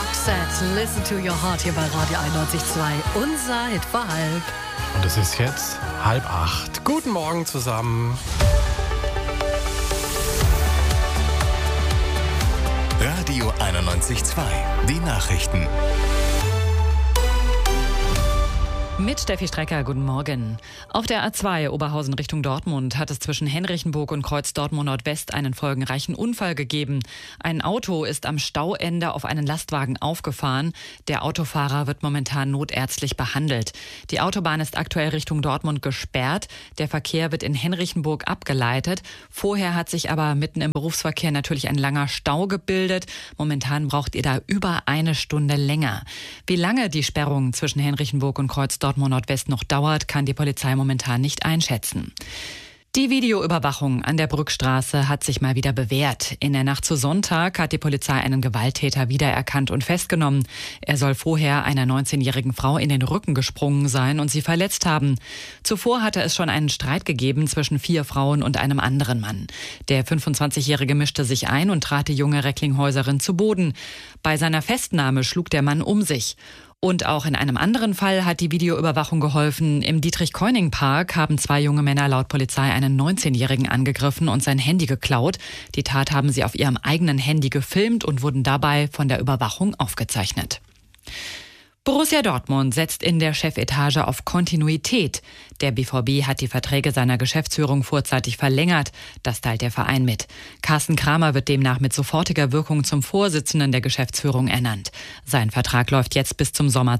Roxette, Listen to Your Heart hier bei Radio 91.2. Unser Hit vor halb. Und es ist jetzt 7:30. Guten Morgen zusammen. Radio 91.2. Die Nachrichten. Mit Steffi Strecker, guten Morgen. Auf der A2 Oberhausen Richtung Dortmund hat es zwischen Henrichenburg und Kreuz Dortmund Nordwest einen folgenreichen Unfall gegeben. Ein Auto ist am Stauende auf einen Lastwagen aufgefahren. Der Autofahrer wird momentan notärztlich behandelt. Die Autobahn ist aktuell Richtung Dortmund gesperrt. Der Verkehr wird in Henrichenburg abgeleitet. Vorher hat sich aber mitten im Berufsverkehr natürlich ein langer Stau gebildet. Momentan braucht ihr da über eine Stunde länger. Wie lange die Sperrung zwischen Henrichenburg und Kreuz Dortmund Nordwest noch dauert, kann die Polizei momentan nicht einschätzen. Die Videoüberwachung an der Brückstraße hat sich mal wieder bewährt. In der Nacht zu Sonntag hat die Polizei einen Gewalttäter wiedererkannt und festgenommen. Er soll vorher einer 19-jährigen Frau in den Rücken gesprungen sein und sie verletzt haben. Zuvor hatte es schon einen Streit gegeben zwischen 4 Frauen und einem anderen Mann. Der 25-Jährige mischte sich ein und trat die junge Recklinghäuserin zu Boden. Bei seiner Festnahme schlug der Mann um sich. Und auch in einem anderen Fall hat die Videoüberwachung geholfen. Im Dietrich-Keuning-Park haben 2 junge Männer laut Polizei einen 19-Jährigen angegriffen und sein Handy geklaut. Die Tat haben sie auf ihrem eigenen Handy gefilmt und wurden dabei von der Überwachung aufgezeichnet. Borussia Dortmund setzt in der Chefetage auf Kontinuität. Der BVB hat die Verträge seiner Geschäftsführung vorzeitig verlängert. Das teilt der Verein mit. Carsten Kramer wird demnach mit sofortiger Wirkung zum Vorsitzenden der Geschäftsführung ernannt. Sein Vertrag läuft jetzt bis zum Sommer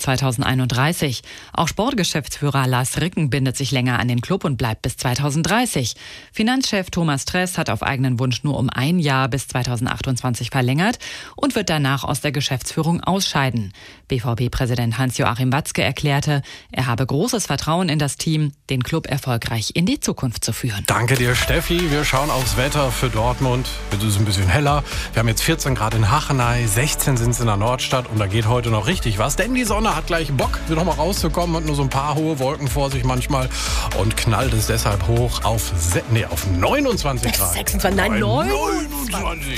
2031. Auch Sportgeschäftsführer Lars Ricken bindet sich länger an den Klub und bleibt bis 2030. Finanzchef Thomas Tress hat auf eigenen Wunsch nur um ein Jahr bis 2028 verlängert und wird danach aus der Geschäftsführung ausscheiden. BVB-Präsident Hans-Joachim Watzke erklärte, er habe großes Vertrauen in das Team, den Club erfolgreich in die Zukunft zu führen. Danke dir, Steffi. Wir schauen aufs Wetter für Dortmund. Es ist ein bisschen heller. Wir haben jetzt 14 Grad in Hachenay, 16 sind es in der Nordstadt und da geht heute noch richtig was, denn die Sonne hat gleich Bock, noch mal rauszukommen, hat nur so ein paar hohe Wolken vor sich manchmal und knallt es deshalb hoch auf 29 Grad. 26, nein, 29.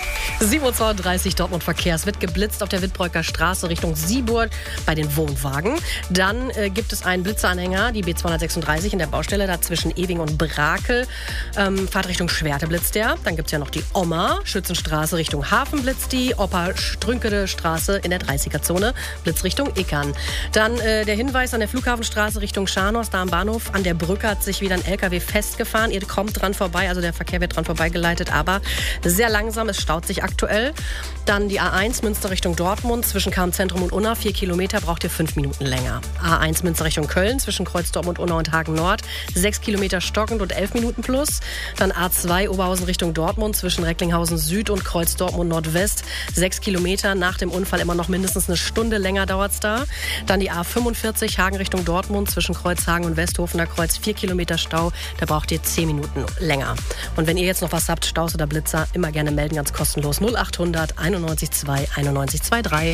7:32 Uhr Dortmund Verkehr. Es wird geblitzt auf der Wittbreuker Straße Richtung Sieburg bei den Wohnwagen. Dann gibt es einen Blitzeranhänger, die B236 in der Baustelle, da zwischen Ewing und Brakel. Fahrtrichtung Schwerte blitzt der. Dann gibt es ja noch die Oma, Schützenstraße Richtung Hafen blitzt die. Opa-Strünkede Straße in der 30er-Zone, Blitzrichtung Ickern. Dann der Hinweis an der Flughafenstraße Richtung Scharnhorst, da am Bahnhof. An der Brücke hat sich wieder ein LKW festgefahren. Ihr kommt dran vorbei, also der Verkehr wird dran vorbeigeleitet, aber sehr langsam. Es staut sich aktuell. Dann die A1 Münster Richtung Dortmund zwischen Kamm-Zentrum und Unna. 4 Kilometer braucht ihr 5 Minuten länger. A1 Münster Richtung Köln zwischen Kreuz Dortmund, Unna und Hagen Nord. 6 Kilometer stockend und 11 Minuten plus. Dann A2 Oberhausen Richtung Dortmund zwischen Recklinghausen Süd und Kreuz Dortmund Nordwest. 6 Kilometer. Nach dem Unfall immer noch mindestens eine Stunde länger dauert es da. Dann die A45 Hagen Richtung Dortmund zwischen Kreuzhagen und Westhofener Kreuz. 4 Kilometer Stau. Da braucht ihr 10 Minuten länger. Und wenn ihr jetzt noch was habt, Staus oder Blitzer, immer gerne melden, ganz kostenlos. 0800 91.2 91.23.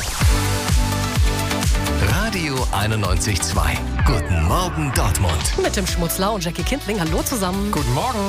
Radio 91.2. Guten Morgen Dortmund. Mit dem Schmutzler und Jackie Kindling. Hallo zusammen. Guten Morgen.